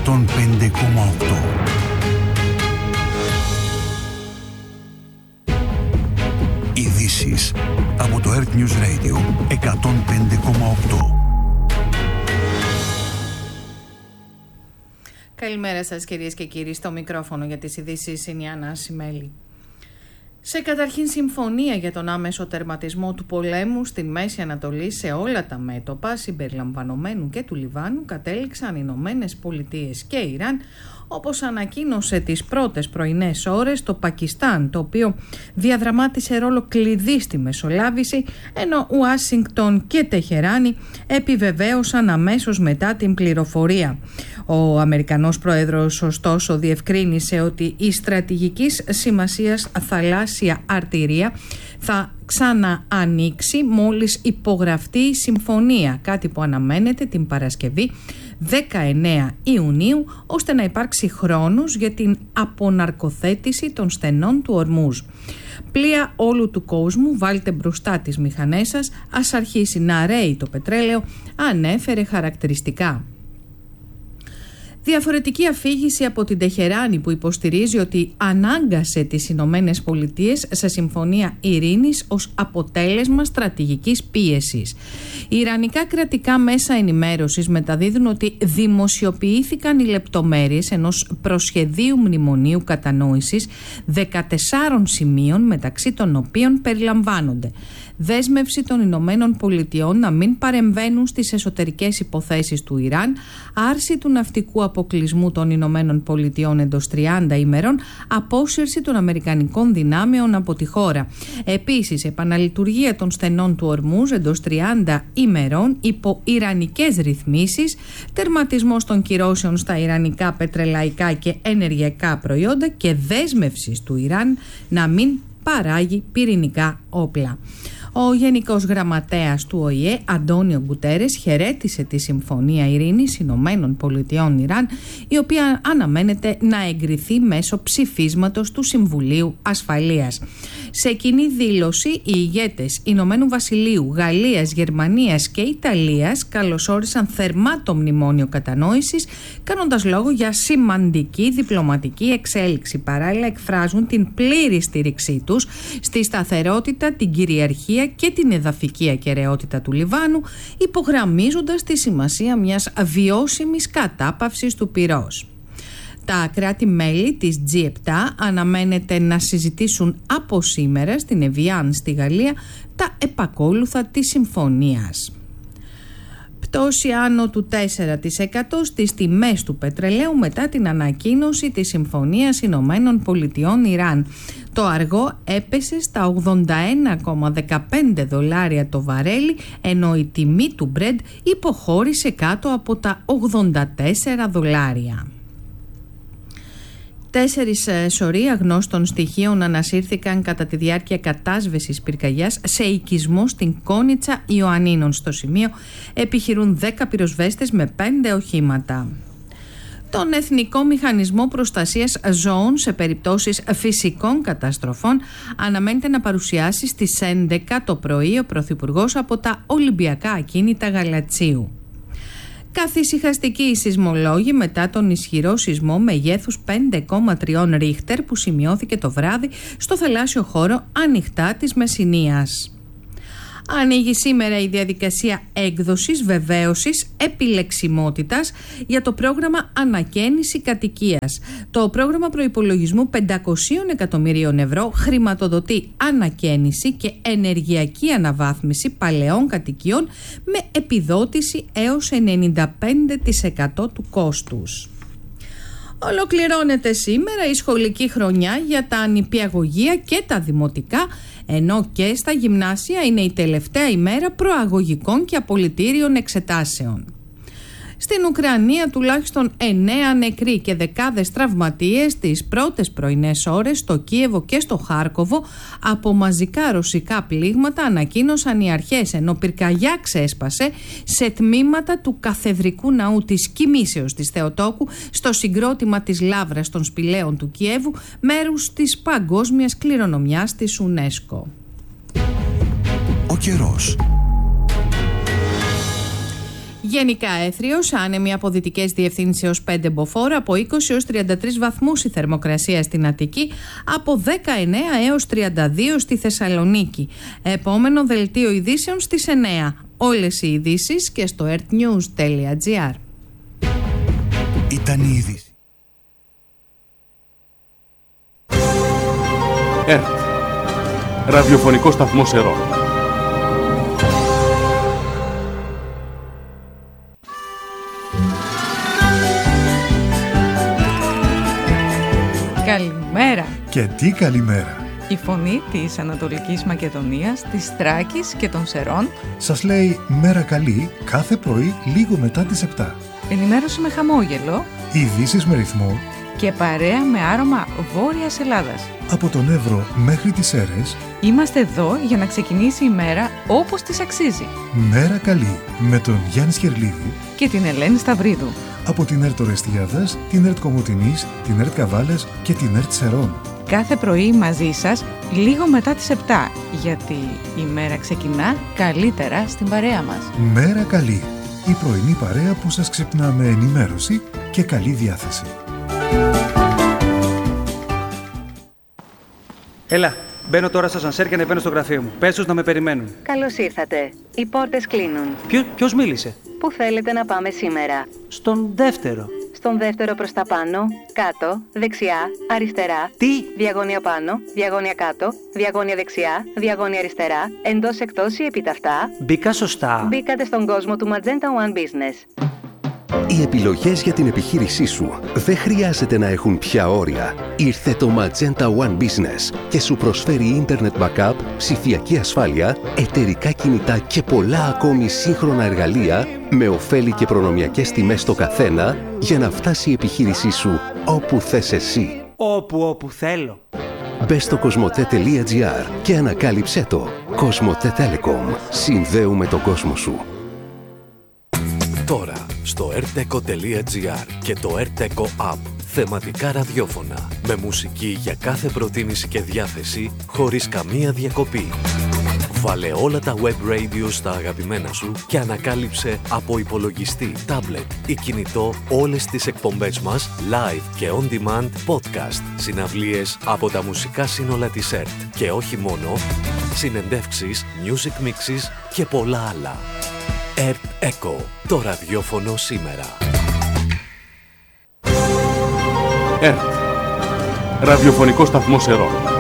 105,8. Ειδήσεις από το Earth News Radio 105,8. Καλημέρα σας κυρίες και κύριοι, στο μικρόφωνο για τις ειδήσεις είναι η Άννα Σιμέλη. Σε καταρχήν συμφωνία για τον άμεσο τερματισμό του πολέμου στη Μέση Ανατολή σε όλα τα μέτωπα συμπεριλαμβανομένου και του Λιβάνου κατέληξαν οι Ηνωμένες Πολιτείες και Ιράν, όπως ανακοίνωσε τις πρώτες πρωινές ώρες το Πακιστάν, το οποίο διαδραμάτισε ρόλο κλειδί στη μεσολάβηση, ενώ Ουάσιγκτον και Τεχεράνη επιβεβαίωσαν αμέσως μετά την πληροφορία. Ο Αμερικανός Πρόεδρος ωστόσο διευκρίνησε ότι η στρατηγικής σημασίας θαλάσσια αρτηρία θα ξαναανοίξει μόλις υπογραφτεί η συμφωνία, κάτι που αναμένεται την Παρασκευή 19 Ιουνίου, ώστε να υπάρξει χρόνος για την αποναρκοθέτηση των στενών του Ορμούζ. Πλοία όλου του κόσμου, βάλτε μπροστά τις μηχανές σας, ας αρχίσει να ρέει το πετρέλαιο, ανέφερε χαρακτηριστικά. Διαφορετική αφήγηση από την Τεχεράνη, που υποστηρίζει ότι ανάγκασε τις Ηνωμένες Πολιτείες σε συμφωνία ειρήνης ως αποτέλεσμα στρατηγικής πίεσης. Οι ιρανικά κρατικά μέσα ενημέρωσης μεταδίδουν ότι δημοσιοποιήθηκαν οι λεπτομέρειες ενός προσχεδίου μνημονίου κατανόησης 14 σημείων, μεταξύ των οποίων περιλαμβάνονται δέσμευση των Ηνωμένων Πολιτειών να μην παρεμβαίνουν στις εσωτερικές υποθέσεις του Ιράν, άρση του ναυτικού αποκλεισμού των Ηνωμένων Πολιτειών εντός 30 ημερών, απόσυρση των αμερικανικών δυνάμεων από τη χώρα. Επίσης, επαναλειτουργία των στενών του Ορμούζ εντός 30 ημερών υπό ιρανικές ρυθμίσεις, τερματισμός των κυρώσεων στα ιρανικά πετρελαϊκά και ενεργειακά προϊόντα και δέσμευση του Ιράν να μην παράγει πυρηνικά όπλα. Ο Γενικός Γραμματέας του ΟΗΕ, Αντώνιο Γκουτέρες, χαιρέτησε τη Συμφωνία Ειρήνης Ηνωμένων Πολιτειών Ιράν, η οποία αναμένεται να εγκριθεί μέσω ψηφίσματος του Συμβουλίου Ασφαλείας. Σε κοινή δήλωση, οι ηγέτες Ηνωμένου Βασιλείου, Γαλλίας, Γερμανίας και Ιταλίας καλωσόρισαν θερμά το μνημόνιο κατανόησης, κάνοντας λόγο για σημαντική διπλωματική εξέλιξη. Παράλληλα, εκφράζουν την πλήρη στήριξή τους στη σταθερότητα, την κυριαρχία και την εδαφική ακεραιότητα του Λιβάνου, υπογραμμίζοντας τη σημασία μιας βιώσιμης κατάπαυσης του πυρός. Τα κράτη-μέλη της G7 αναμένεται να συζητήσουν από σήμερα στην Εβιάν στη Γαλλία τα επακόλουθα της συμφωνίας. Πτώση άνω του 4% στις τιμές του πετρελαίου μετά την ανακοίνωση της Συμφωνίας Ηνωμένων Πολιτειών Ιράν. Το αργό έπεσε στα $81,15 το βαρέλι, ενώ η τιμή του Brent υποχώρησε κάτω από τα $84. 4 σωροί αγνώστων στοιχείων ανασύρθηκαν κατά τη διάρκεια κατάσβεσης πυρκαγιάς σε οικισμό στην Κόνιτσα Ιωαννίνων. Στο σημείο επιχειρούν 10 πυροσβέστες με 5 οχήματα. Τον Εθνικό Μηχανισμό Προστασίας Ζώων σε περιπτώσεις φυσικών καταστροφών αναμένεται να παρουσιάσει στις 11 το πρωί ο Πρωθυπουργός από τα Ολυμπιακά Ακίνητα Γαλατσίου. Καθησυχαστικοί οι σεισμολόγοι μετά τον ισχυρό σεισμό μεγέθους 5,3 ρίχτερ που σημειώθηκε το βράδυ στο θαλάσσιο χώρο ανοιχτά της Μεσσηνίας. Ανοίγει σήμερα η διαδικασία έκδοσης βεβαίωσης επιλεξιμότητας για το πρόγραμμα Ανακαίνιση Κατοικίας. Το πρόγραμμα προϋπολογισμού 500 εκατομμυρίων ευρώ χρηματοδοτεί ανακαίνιση και ενεργειακή αναβάθμιση παλαιών κατοικιών με επιδότηση έως 95% του κόστους. Ολοκληρώνεται σήμερα η σχολική χρονιά για τα νηπιαγωγεία και τα δημοτικά, ενώ και στα γυμνάσια είναι η τελευταία ημέρα προαγωγικών και απολυτήριων εξετάσεων. Στην Ουκρανία τουλάχιστον 9 νεκροί και δεκάδες τραυματίες τις πρώτες πρωινές ώρες στο Κίεβο και στο Χάρκοβο από μαζικά ρωσικά πλήγματα, ανακοίνωσαν οι αρχές, ενώ πυρκαγιά ξέσπασε σε τμήματα του Καθεδρικού Ναού της Κοιμήσεως της Θεοτόκου στο συγκρότημα της Λαύρας των Σπηλαίων του Κιέβου, μέρους της παγκόσμιας κληρονομιάς της UNESCO. Γενικά έθριος, άνεμοι από δυτικές διευθύνσεις έως 5 μποφόρ, από 20 έως 33 βαθμούς η θερμοκρασία στην Αττική, από 19 έως 32 στη Θεσσαλονίκη. Επόμενο δελτίο ειδήσεων στις 9. Όλες οι ειδήσεις και στο earthnews.gr. Ήταν η είδηση. ΕΡΤ, ραδιοφωνικό σταθμό Σερών. Καλημέρα. Και τι καλημέρα. Η φωνή της Ανατολικής Μακεδονίας, της Θράκης και των Σερών σας λέει μέρα καλή κάθε πρωί λίγο μετά τις 7. Ενημέρωση με χαμόγελο, Ειδήσεις με ρυθμό και παρέα με άρωμα Βόρειας Ελλάδας. από τον Εύρο μέχρι τις Σέρρες. Είμαστε εδώ για να ξεκινήσει η μέρα όπως της αξίζει. Μέρα καλή με τον Γιάννη Σκερλίδη Και την Ελένη Σταυρίδου. από την ΕΡΤ Ορεστιάδας, την ΕΡΤ Κομοτηνής, την ΕΡΤ Καβάλας και την ΕΡΤ Σερών. Κάθε πρωί μαζί σας λίγο μετά τις 7, γιατί η μέρα ξεκινά καλύτερα στην παρέα μας. Μέρα καλή. Η πρωινή παρέα που σας ξυπνά με ενημέρωση και καλή διάθεση. Έλα, μπαίνω τώρα στο ασανσέρ και ανεβαίνω στο γραφείο μου. Πες τους να με περιμένουν. Καλώς ήρθατε. Οι πόρτες κλείνουν. Ποιος μίλησε? Πού θέλετε να πάμε σήμερα? Στον δεύτερο. Στον δεύτερο προς τα πάνω, κάτω, δεξιά, αριστερά. Τι? Διαγώνια πάνω, διαγώνια κάτω, διαγώνια δεξιά, διαγώνια αριστερά, εντός εκτός ή επιταυτά. Μπήκα σωστά. Μπήκατε στον κόσμο του Magenta One Business. Οι επιλογές για την επιχείρησή σου δεν χρειάζεται να έχουν πια όρια. Ήρθε το Magenta One Business και σου προσφέρει Internet Backup, ψηφιακή ασφάλεια, εταιρικά κινητά και πολλά ακόμη σύγχρονα εργαλεία με ωφέλη και προνομιακές τιμές στο καθένα για να φτάσει η επιχείρησή σου όπου θες εσύ. Όπου θέλω. Μπες στο cosmote.gr και ανακάλυψέ το. Cosmote Telecom. Συνδέουμε τον κόσμο σου. Τώρα στο erteco.gr και το Erteco App. Θεματικά ραδιόφωνα με μουσική για κάθε προτίμηση και διάθεση χωρίς καμία διακοπή. Βάλε όλα τα web radio στα αγαπημένα σου και ανακάλυψε από υπολογιστή, tablet ή κινητό όλες τις εκπομπές μας live και on demand podcast, συναυλίες από τα μουσικά σύνολα της ΕΡΤ και όχι μόνο, συνεντεύξεις, music mixes και πολλά άλλα. ΕΡΤ Eco, το ραδιόφωνο σήμερα. ΕΡΤ, ραδιοφωνικό σταθμό Σερών.